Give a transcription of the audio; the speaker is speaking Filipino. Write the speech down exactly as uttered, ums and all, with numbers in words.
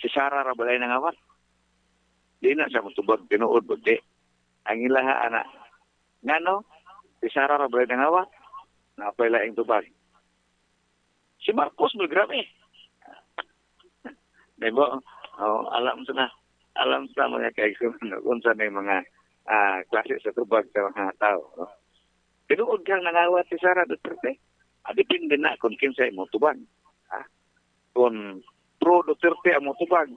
Si Sara ra balay nangawat. Di na siya mutubag tinuod buti. Ang ilaha ana. Ngano? Si Sara ra balay nangawat. Napay laing tubag. Si Marcos mo grabe. Diba? Oh, alam sa na. Alam sa mga kaigsunan kung saan may mga ah, klase sa tubag sa mga tao. No? Tinuod kang nangawat si Sara Duterte. Adipin din na kung kinsay mo tubag. Ah? Kung pro Duterte ang mo tubag,